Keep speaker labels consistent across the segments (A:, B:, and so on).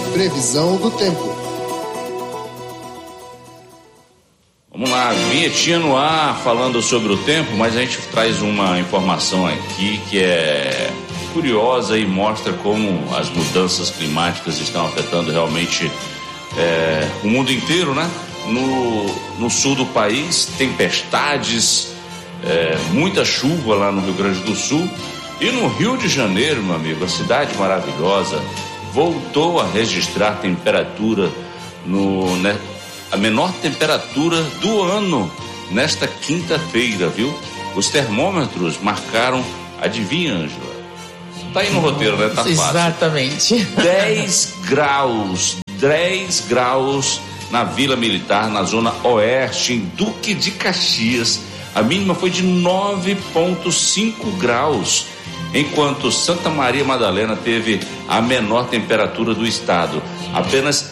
A: Previsão do tempo.
B: Vamos lá, vinhetinha no ar falando sobre o tempo, mas a gente traz uma informação aqui que é curiosa e mostra como as mudanças climáticas estão afetando realmente o mundo inteiro, né? No sul do país, tempestades, muita chuva lá no Rio Grande do Sul, e no Rio de Janeiro, meu amigo, a cidade maravilhosa, voltou a registrar temperatura a menor temperatura do ano nesta quinta-feira, viu? Os termômetros marcaram, adivinha, Ângela? Tá aí no roteiro, né? Tá fácil.
C: Exatamente.
B: 10 graus na Vila Militar, na zona oeste, em Duque de Caxias. A mínima foi de 9,5 graus, enquanto Santa Maria Madalena teve a menor temperatura do estado, apenas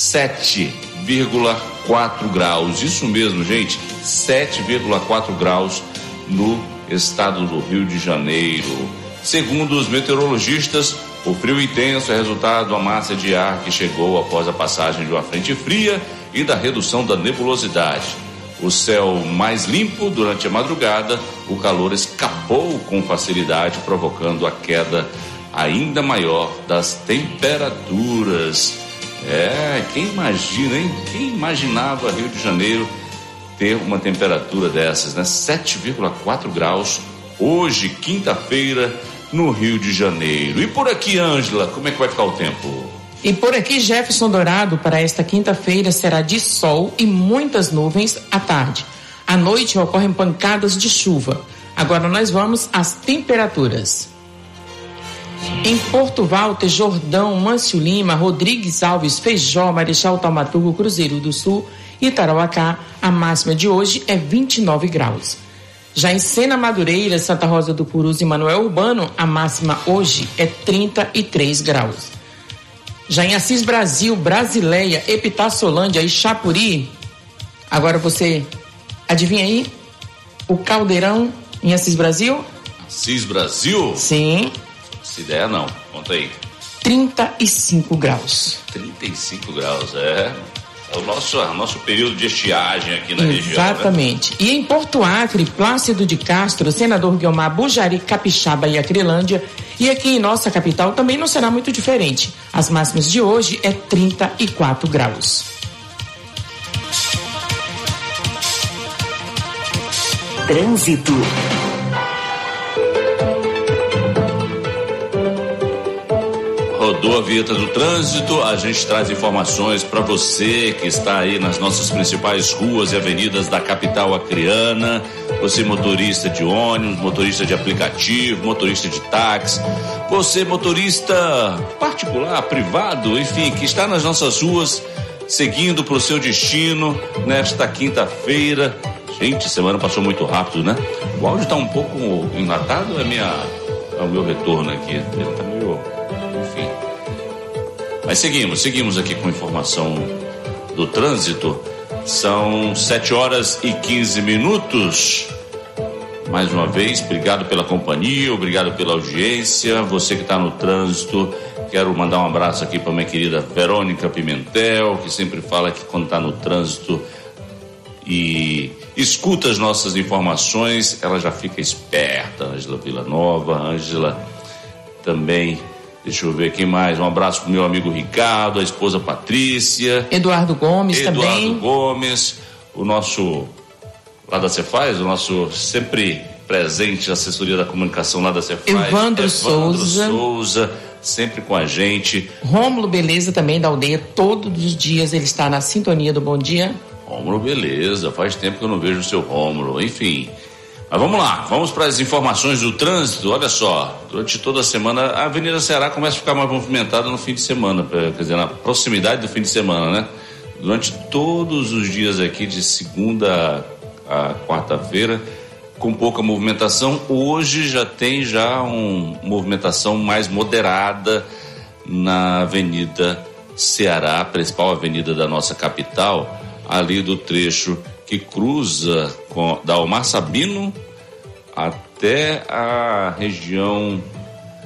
B: 7,4 graus. Isso mesmo, gente, 7,4 graus no estado do Rio de Janeiro. Segundo os meteorologistas, o frio intenso é resultado da massa de ar que chegou após a passagem de uma frente fria e da redução da nebulosidade. O céu mais limpo durante a madrugada, o calor escapou com facilidade, provocando a queda ainda maior das temperaturas. Quem imagina, hein? Quem imaginava Rio de Janeiro ter uma temperatura dessas, né? 7,4 graus, hoje, quinta-feira, no Rio de Janeiro. E por aqui, Ângela, como é que vai ficar o tempo?
C: E por aqui, Jefferson Dourado, para esta quinta-feira será de sol e muitas nuvens à tarde. À noite ocorrem pancadas de chuva. Agora nós vamos às temperaturas. Em Porto Walter, Jordão, Mâncio Lima, Rodrigues Alves, Feijó, Marechal Taumaturgo, Cruzeiro do Sul e Tarauacá, a máxima de hoje é 29 graus. Já em Sena Madureira, Santa Rosa do Purus e Manoel Urbano, a máxima hoje é 33 graus. Já em Assis Brasil, Brasileia, Epitaçolândia e Chapuri, agora você adivinha aí? O Caldeirão em Assis Brasil?
B: Assis Brasil?
C: Sim.
B: Essa ideia não, conta aí.
C: 35 graus.
B: 35 graus, é o nosso período de estiagem aqui na região.
C: Exatamente. Né? E em Porto Acre, Plácido de Castro, Senador Guiomar, Bujari, Capixaba e Acrelândia. E aqui em nossa capital também não será muito diferente. As máximas de hoje é 34 graus.
D: Trânsito.
B: Rodou a vinheta do trânsito, a gente traz informações para você que está aí nas nossas principais ruas e avenidas da capital acreana, você motorista de ônibus, motorista de aplicativo, motorista de táxi, você motorista particular, privado, enfim, que está nas nossas ruas seguindo para o seu destino nesta quinta-feira. Gente, semana passou muito rápido, né? O áudio está um pouco enlatado, é o meu retorno aqui, ele está meio... enfim. Mas seguimos aqui com informação do trânsito. São 7h15. Mais uma vez, obrigado pela companhia, obrigado pela audiência. Você que está no trânsito, quero mandar um abraço aqui para minha querida Verônica Pimentel, que sempre fala que quando está no trânsito e escuta as nossas informações, ela já fica esperta. Ângela Villanova, Ângela também. Deixa eu ver quem mais. Um abraço pro meu amigo Ricardo, a esposa Patrícia.
C: Eduardo Gomes também.
B: Eduardo Gomes, o nosso lá da Cefaz, o nosso sempre presente assessoria da comunicação lá da Cefaz.
C: Evandro
B: Souza, sempre com a gente.
C: Rômulo Beleza também da aldeia, todos os dias ele está na sintonia do Bom Dia.
B: Rômulo Beleza, faz tempo que eu não vejo o seu Rômulo, enfim. Mas vamos lá, vamos para as informações do trânsito. Olha só, durante toda a semana a Avenida Ceará começa a ficar mais movimentada no fim de semana, quer dizer, na proximidade do fim de semana, né? Durante todos os dias aqui, de segunda a quarta-feira, com pouca movimentação. Hoje já tem uma movimentação mais moderada na Avenida Ceará, a principal avenida da nossa capital, ali do trecho que cruza da Omar Sabino até a região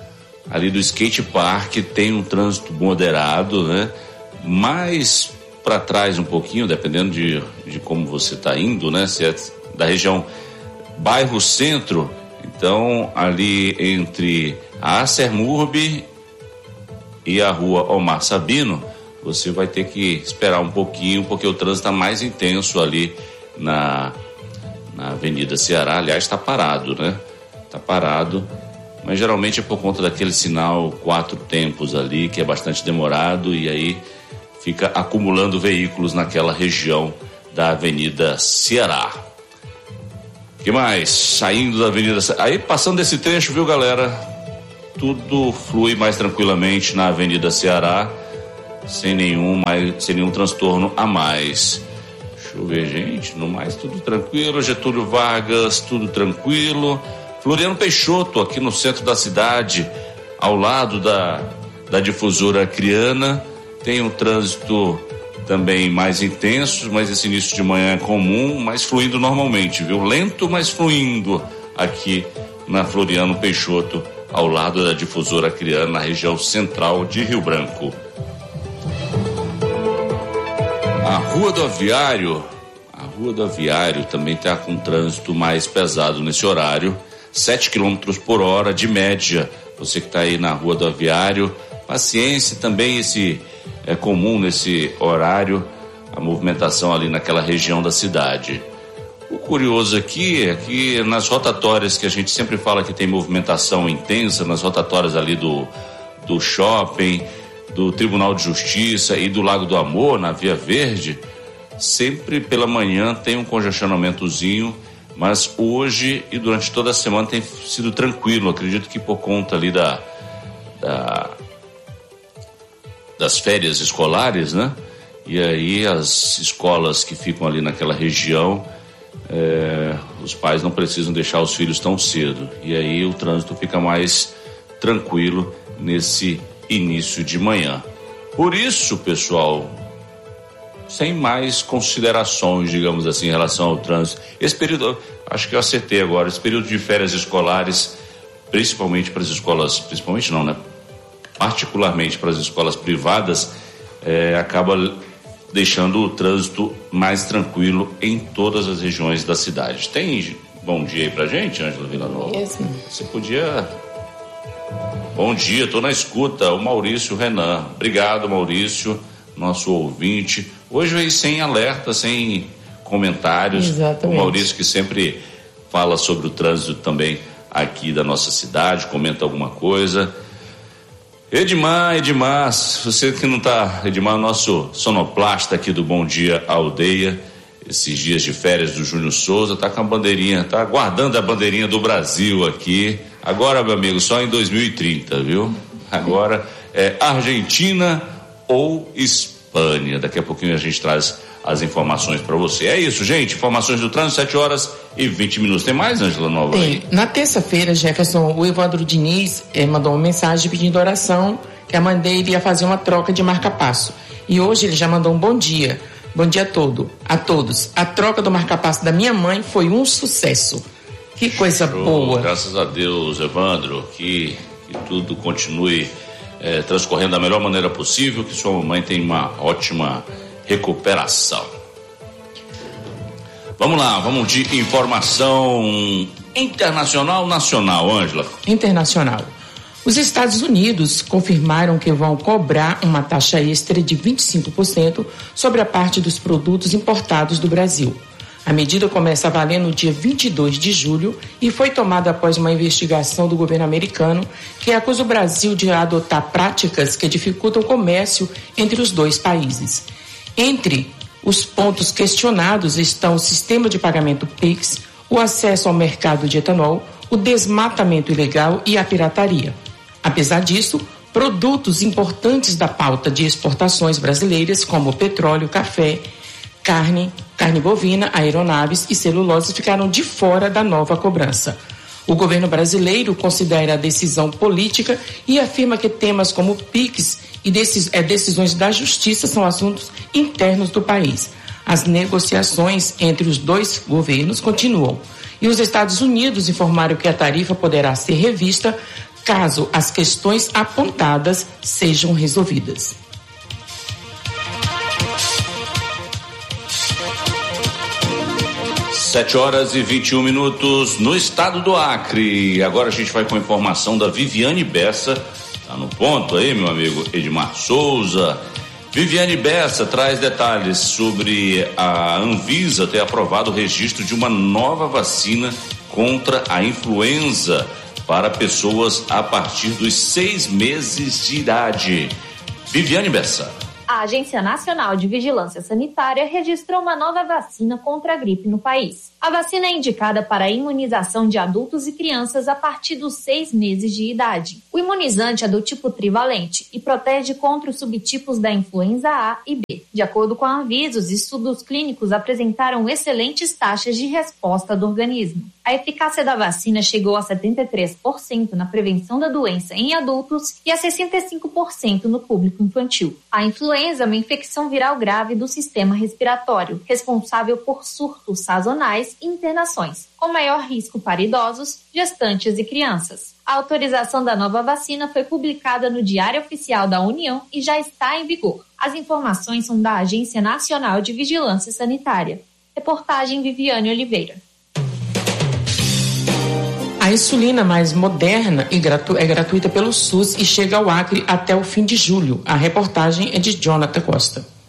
B: ali do skate park tem um trânsito moderado, né? Mais para trás um pouquinho, dependendo de como você está indo, né? Se é da região bairro Centro, então ali entre a Acermurb e a rua Omar Sabino, você vai ter que esperar um pouquinho, porque o trânsito está mais intenso ali na Avenida Ceará. Aliás, está parado, né? Está parado, mas geralmente é por conta daquele sinal 4 tempos ali, que é bastante demorado, e aí fica acumulando veículos naquela região da Avenida Ceará. O que mais? Saindo da Avenida Ceará, aí passando desse trecho, viu, galera? Tudo flui mais tranquilamente na Avenida Ceará, sem nenhum transtorno a mais. Deixa eu ver, gente, no mais tudo tranquilo. Getúlio Vargas, tudo tranquilo. Floriano Peixoto, aqui no centro da cidade, ao lado da difusora Acreana, tem um trânsito também mais intenso, mas esse início de manhã é comum, mas fluindo normalmente, viu? Lento, mas fluindo aqui na Floriano Peixoto, ao lado da difusora Acreana, na região central de Rio Branco. A Rua do Aviário também está com trânsito mais pesado nesse horário, 7 km por hora de média. Você que está aí na Rua do Aviário, paciência também, esse é comum nesse horário, a movimentação ali naquela região da cidade. O curioso aqui é que nas rotatórias que a gente sempre fala que tem movimentação intensa, nas rotatórias ali do shopping, do Tribunal de Justiça e do Lago do Amor, na Via Verde, sempre pela manhã tem um congestionamentozinho, mas hoje e durante toda a semana tem sido tranquilo. Acredito que por conta ali das férias escolares, né? E aí as escolas que ficam ali naquela região, os pais não precisam deixar os filhos tão cedo, e aí o trânsito fica mais tranquilo nesse início de manhã. Por isso, pessoal, sem mais considerações, digamos assim, em relação ao trânsito, esse período, acho que eu acertei agora, esse período de férias escolares, principalmente para as escolas, principalmente não, né? Particularmente para as escolas privadas, acaba deixando o trânsito mais tranquilo em todas as regiões da cidade. Tem bom dia aí pra gente, Ângela Villanova? Você podia... Bom dia, tô na escuta, o Maurício Renan. Obrigado, Maurício, nosso ouvinte. Hoje veio sem alerta, sem comentários.
C: Exatamente.
B: O Maurício que sempre fala sobre o trânsito também aqui da nossa cidade, comenta alguma coisa. Edmar, você que não tá, Edmar, nosso sonoplasta aqui do Bom Dia Aldeia, esses dias de férias do Júnior Souza, tá com a bandeirinha, tá guardando a bandeirinha do Brasil aqui. Agora, meu amigo, só em 2030, viu? Agora é Argentina ou Espanha. Daqui a pouquinho a gente traz as informações para você. É isso, gente. Informações do trânsito, 7h20. Tem mais, Ângela Nova?
C: Tem. Na terça-feira, Jefferson, o Evandro Diniz mandou uma mensagem pedindo oração, que a mãe dele iria fazer uma troca de marca-passo. E hoje ele já mandou um bom dia. Bom dia a todos. A troca do marca-passo da minha mãe foi um sucesso. Que coisa boa.
B: Graças a Deus, Evandro, que tudo continue transcorrendo da melhor maneira possível, que sua mamãe tenha uma ótima recuperação. Vamos lá, vamos de informação internacional, nacional, Ângela.
C: Internacional. Os Estados Unidos confirmaram que vão cobrar uma taxa extra de 25% sobre a parte dos produtos importados do Brasil. A medida começa a valer no dia 22 de julho e foi tomada após uma investigação do governo americano que acusa o Brasil de adotar práticas que dificultam o comércio entre os dois países. Entre os pontos questionados estão o sistema de pagamento PIX, o acesso ao mercado de etanol, o desmatamento ilegal e a pirataria. Apesar disso, produtos importantes da pauta de exportações brasileiras, como petróleo, café, carne bovina, aeronaves e celulose ficaram de fora da nova cobrança. O governo brasileiro considera a decisão política e afirma que temas como PIX e decisões da justiça são assuntos internos do país. As negociações entre os dois governos continuam. E os Estados Unidos informaram que a tarifa poderá ser revista caso as questões apontadas sejam resolvidas.
B: Sete horas e 21 minutos no estado do Acre. Agora a gente vai com a informação da Viviane Bessa. Tá no ponto aí, meu amigo Edmar Souza. Viviane Bessa traz detalhes sobre a Anvisa ter aprovado o registro de uma nova vacina contra a influenza para pessoas a partir dos 6 meses de idade. Viviane Bessa.
A: A Agência Nacional de Vigilância Sanitária registrou uma nova vacina contra a gripe no país. A vacina é indicada para a imunização de adultos e crianças a partir dos 6 meses de idade. O imunizante é do tipo trivalente e protege contra os subtipos da influenza A e B. De acordo com a Anvisa, os estudos clínicos apresentaram excelentes taxas de resposta do organismo. A eficácia da vacina chegou a 73% na prevenção da doença em adultos e a 65% no público infantil. A influenza é uma infecção viral grave do sistema respiratório, responsável por surtos sazonais e internações, com maior risco para idosos, gestantes e crianças. A autorização da nova vacina foi publicada no Diário Oficial da União e já está em vigor. As informações são da Agência Nacional de Vigilância Sanitária. Reportagem Viviane Oliveira.
C: A insulina mais moderna e é gratuita pelo SUS e chega ao Acre até o fim de julho. A reportagem é de Jonathan Costa.